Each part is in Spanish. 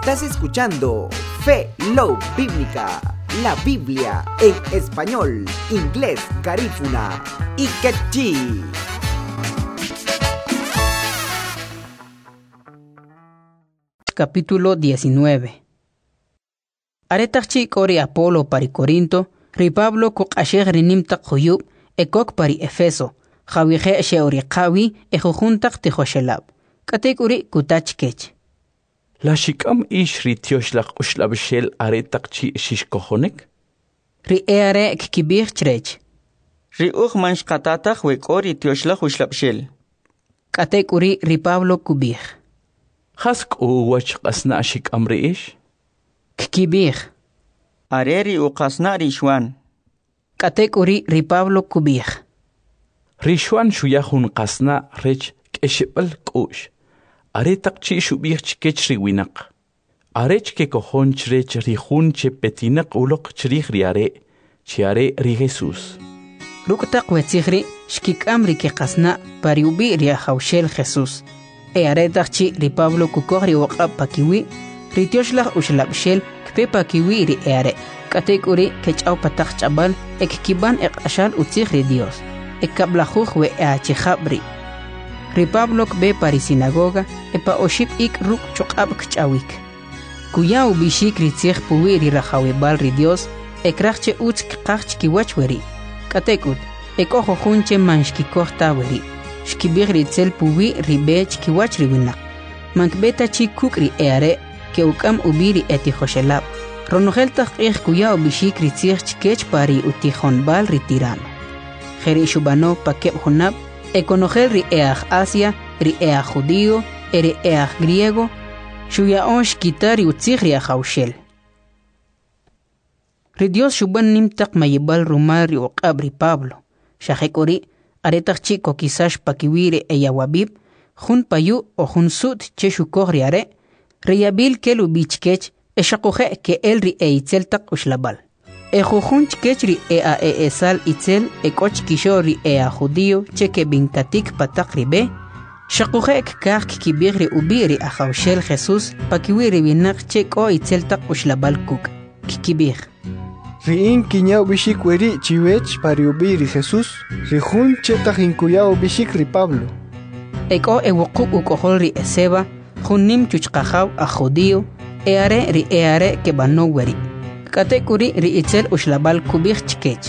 Estás escuchando Fe Love Bíblica, la Biblia en español, inglés, garífuna y quechí. Capítulo 19. Aretachik ori Apolo pari Corinto, ri Pablo kok asheg rinimtak huyub, ekok pari Efeso, jawihe she ori qawi ejujuntak tijoshelab. Katek uri kutach kech. La shikam ish ri tioslak ushlabshel aretakchi shishkohonek? Ri eare kibir chrech. Ri mansh katatak wek ori tioslak ushlabshel. Katek uri ri Pablo kubir. Hask uwach qasna shikam ri ish? Kibir. Areri uqasna rishwan. Katek uri ri Pablo kubir. Rishwan shuyahun qasna rech keshibal kush. Aretakchi shubir chkech riwinak. Arech ke kohon chrech rihun che petinak ulok chrich riare. Chiare ri Jesus. Ruktak wetzihri shkikam ri ke qasna pariubi ri ahawshel Jesus. Aretakchi ri Pablo kukor ri waqab pakiwi. Ri tioslak ushlabshel kpe pakiwi ri eare. Katek uri kechau patak chabal ek kiban ek ashal utzih ri Dios. Ek kablajuj we eachijabri. Ri Pablo kbe pari sinagoga epa oship ik ruk chokab kchawik. Kuya ubishik ri tzih puwi ri rahawebal ri Dios ek rachche utz kqach kiwach weri. Katekut ek ojo junche manshki kohta weri. Shkibir ri tzel puwi ri bech kiwach ri winak. Mankbeta chi kuk ri eare ke ukam ubiri eti joshelab. Ronogel takich kuya ubishik ri tzih chkech pari utihonbal ri tirano. Jeri shubano pakeb hunab econogel ri eaj Asia, ri eaj judío, ri eaj griego, shuyaon shkitar ri utzih ri ahawshel. Ri Dios shuban nimtak mayibal rumal ri uqab ri Pablo. Shahek uri, aretak chiko kisash pakiwiri eyawabib, jun payu o jun sut che shukor ri are, ri yabil kelu bichkech, eshakoje ke el ri eitzel tak ushlabal. Ejujun chkech ri ea esal itzel ekoch kisho ri ea judío cheke binkatik patak ribe. Shakuje kak kibir ri ubi ri ahawshel Jesus pakiwi ri binak cheko itzel tak ushlabal kuk. Kikibir. Ri in kinya ubishik weri chiwech pari ubi ri Jesus. Ri jun chetak inkuya ubishik ri Pablo. Eko ewokuk ukohol ri eseba junim chuchkajaw a judío eare ri eare ke bano weri. Katekuri ri itzel ushlabal kubir chkech.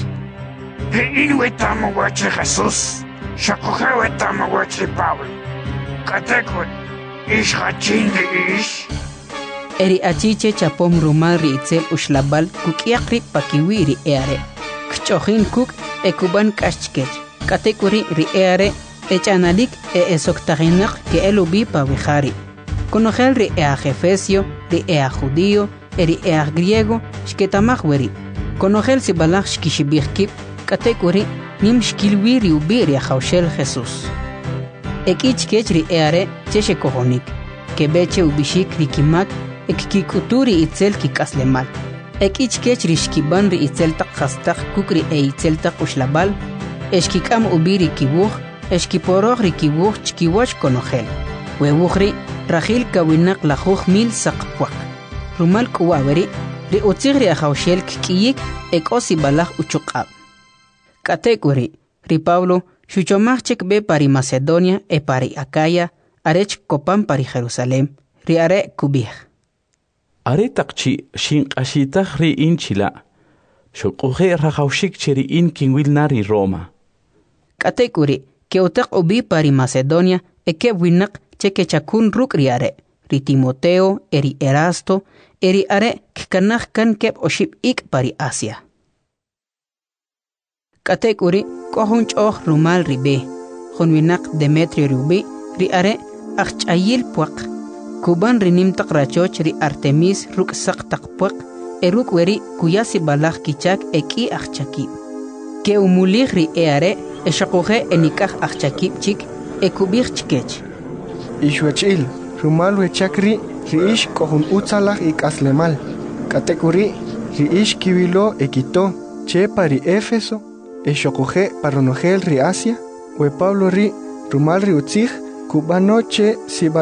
In wetamo wache Jesus. Shakoje wetamo wache Pablo. Katekuri ish hachin ri ish. Eri achiche chapom rumal ri itzel ushlabal kukiakri pakiwi ri eare. Kchojin kuk ekuban kashchkech. Katekuri ri eare echanalik esoktaginak ke elubi pawihari. Conogel ri ea Efesio, ri ea judío, eri eaj griego, shketamaj weri. Conogel si balaj shkishibirkip, katekuri, nim shkilwiri ubiri ahawshel Jesus. Ekich kech ri eare, cheshe kohonik, kebeche ubishik ri kimak, ek kikuturi itzel kikaslemal. Ekich kech ri shkiban ri itzel tak hastak kukri itzel tak ushlabal, eshkikam ubiri kibuj, eshkiporoj ri kibuj chkiwach conogel. Webujri, rajil kawinak lajuj mil sakpwak. Rumal kuwaweri, ri utzig ri ahawshel kikiyik ek osi balaj uchuqab. Katekuri, ri Pablo, shuchomaj chekbe pari Macedonia e pari Acaya, arech kopan pari Jerusalem, ri are kubij. Are takchi shinqashitah ri inchila. Shukuje rahawshik cheri in kinwil nari Roma. Katekuri, ke utak ubi pari Macedonia e ke winak cheke chakun ruk ri are, ri Timoteo, eri Erasto, eri are kkanaj kan kep oship ik pari Asia. Katek uri kohun choh rumal ribe, junwinak Demetrio rubi, ri are achayil puak. Kuban rinim tak rachoch ri Artemis ruk sak tak puak, eruk weri kuyasi balak kichak eki achakib. Ke umulig ri eare eshakoje enikaj achakib chik ekubir chikech. Ishwachil, rumal wechakri, ri ish kohun utzalaj ikaslemal. Katekuri, ri ish kibilo ekito, che pari Éfeso, eshokoje paronogel ri Asia, we Pablo ri, rumal ri utzig, kubanoche si